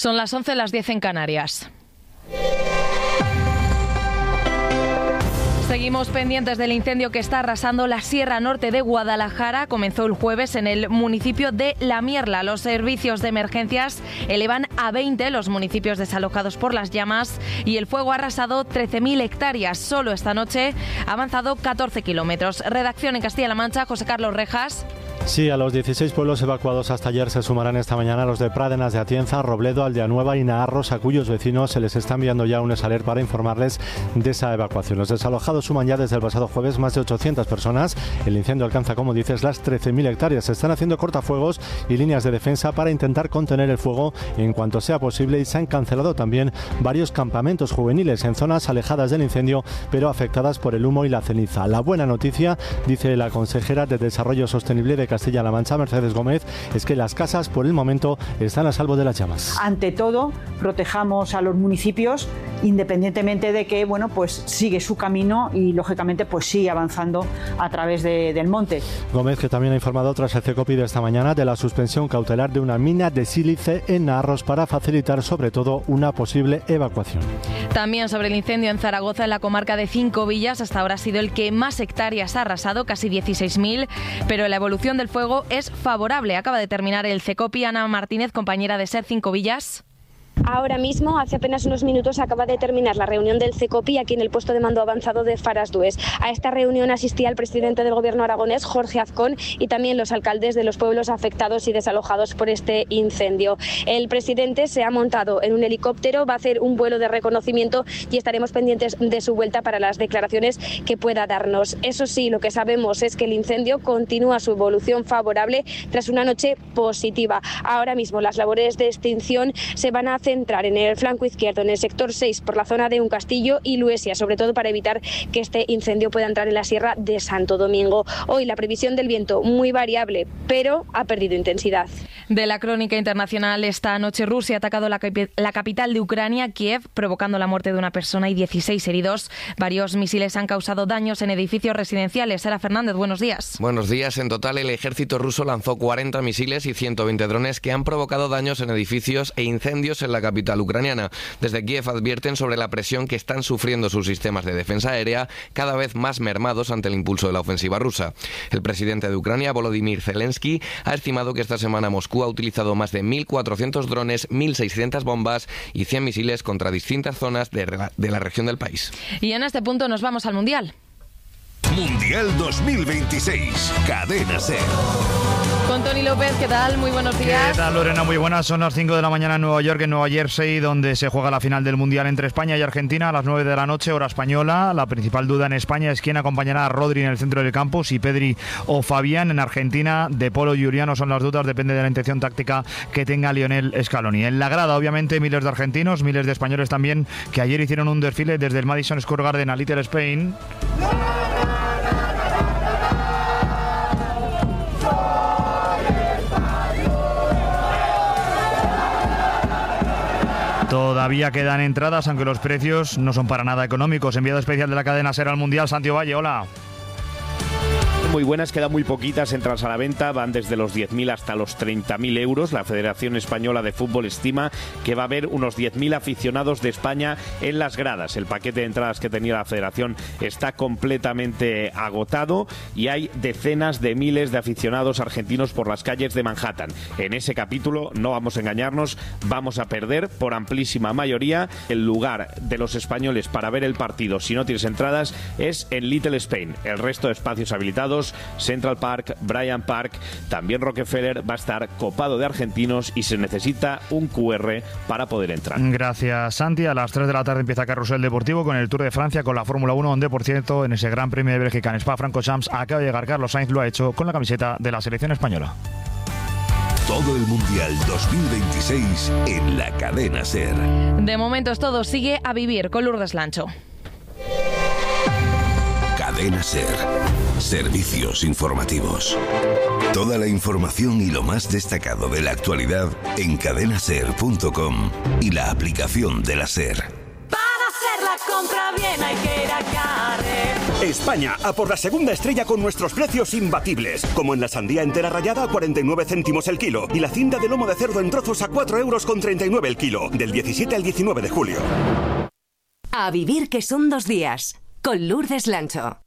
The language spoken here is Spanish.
Son las 11, las 10 en Canarias. Seguimos pendientes del incendio que está arrasando la Sierra Norte de Guadalajara. Comenzó el jueves en el municipio de La Mierla. Los servicios de emergencias elevan a 20 los municipios desalojados por las llamas y el fuego ha arrasado 13.000 hectáreas. Solo esta noche ha avanzado 14 kilómetros. Redacción en Castilla-La Mancha, José Carlos Rejas. Sí, a los 16 pueblos evacuados hasta ayer se sumarán esta mañana los de Pradenas de Atienza, Robledo, Aldeanueva y Naharros, a cuyos vecinos se les está enviando ya un alert para informarles de esa evacuación. Los desalojados suman ya desde el pasado jueves más de 800 personas. El incendio alcanza, como dices, las 13.000 hectáreas. Se están haciendo cortafuegos y líneas de defensa para intentar contener el fuego en cuanto sea posible y se han cancelado también varios campamentos juveniles en zonas alejadas del incendio, pero afectadas por el humo y la ceniza. La buena noticia, dice la consejera de Desarrollo Sostenible de Castilla-La Mancha, Mercedes Gómez, es que las casas por el momento están a salvo de las llamas. Ante todo, protejamos a los municipios independientemente de que, bueno, pues sigue su camino y lógicamente pues sigue avanzando a través del monte. Gómez, que también ha informado tras el CECOPI de esta mañana de la suspensión cautelar de una mina de sílice en Naharros para facilitar sobre todo una posible evacuación. También sobre el incendio en Zaragoza, en la comarca de Cinco Villas, hasta ahora ha sido el que más hectáreas ha arrasado, casi 16.000, pero la evolución del fuego es favorable. Acaba de terminar el CECOPI. Ana Martínez, compañera de SER Cinco Villas. Ahora mismo, hace apenas unos minutos, acaba de terminar la reunión del CECOPI aquí en el puesto de mando avanzado de Farasdues. A esta reunión asistía el presidente del gobierno aragonés, Jorge Azcón, y también los alcaldes de los pueblos afectados y desalojados por este incendio. El presidente se ha montado en un helicóptero, va a hacer un vuelo de reconocimiento y estaremos pendientes de su vuelta para las declaraciones que pueda darnos. Eso sí, lo que sabemos es que el incendio continúa su evolución favorable tras una noche positiva. Ahora mismo las labores de extinción se van a centrar en el flanco izquierdo, en el sector 6, por la zona de Uncastillo y Luesia, sobre todo para evitar que este incendio pueda entrar en la sierra de Santo Domingo. Hoy la previsión del viento muy variable, pero ha perdido intensidad. De la crónica internacional, esta noche Rusia ha atacado la capital de Ucrania, Kiev, provocando la muerte de una persona y 16 heridos. Varios misiles han causado daños en edificios residenciales. Sara Fernández, buenos días. Buenos días. En total, el ejército ruso lanzó 40 misiles y 120 drones que han provocado daños en edificios e incendios en la capital ucraniana. Desde Kiev advierten sobre la presión que están sufriendo sus sistemas de defensa aérea, cada vez más mermados ante el impulso de la ofensiva rusa. El presidente de Ucrania, Volodymyr Zelensky, ha estimado que esta semana Moscú ha utilizado más de 1.400 drones, 1.600 bombas y 100 misiles contra distintas zonas de la región del país. Y en este punto nos vamos al Mundial. Mundial 2026, Cadena SER. Con Tony López, ¿qué tal? Muy buenos días. ¿Qué tal, Lorena? Muy buenas. Son las 5 de la mañana en Nueva York, en Nueva Jersey, donde se juega la final del Mundial entre España y Argentina a las 9 de la noche, hora española. La principal duda en España es quién acompañará a Rodri en el centro del campo, si Pedri o Fabián. En Argentina, De Polo y Uriano son las dudas, depende de la intención táctica que tenga Lionel Scaloni. En la grada, obviamente, miles de argentinos, miles de españoles también, que ayer hicieron un desfile desde el Madison Square Garden a Little Spain. Todavía quedan entradas, aunque los precios no son para nada económicos. Enviado especial de la cadena SER al Mundial, Santi Valle, hola. Muy buenas, quedan muy poquitas, entran a la venta, van desde los 10.000 hasta los 30.000 euros. La Federación Española de Fútbol estima que va a haber unos 10.000 aficionados de España en las gradas. El paquete de entradas que tenía la Federación está completamente agotado y hay decenas de miles de aficionados argentinos por las calles de Manhattan. En ese capítulo, no vamos a engañarnos, vamos a perder por amplísima mayoría. El lugar de los españoles para ver el partido, si no tienes entradas, es en Little Spain. El resto de espacios habilitados, Central Park, Bryant Park, también Rockefeller, va a estar copado de argentinos y se necesita un QR para poder entrar. Gracias, Santi. A las 3 de la tarde empieza Carrusel Deportivo con el Tour de Francia, con la Fórmula 1, donde, por cierto, en ese Gran Premio de Bélgica en Spa-Francorchamps acaba de llegar Carlos Sainz, lo ha hecho con la camiseta de la selección española. Todo el Mundial 2026 en la cadena SER. De momento es todo. Sigue a vivir con Lourdes Lancho. Cadena SER. Servicios informativos. Toda la información y lo más destacado de la actualidad en cadenaser.com y la aplicación de la SER. Para hacer la compra bien, hay que ir a Carrefour. España, a por la segunda estrella con nuestros precios imbatibles. Como en la sandía entera rallada a 49 céntimos el kilo y la cinta de lomo de cerdo en trozos a 4,39 € el kilo. Del 17 al 19 de julio. A vivir que son 2 días. Con Lourdes Lancho.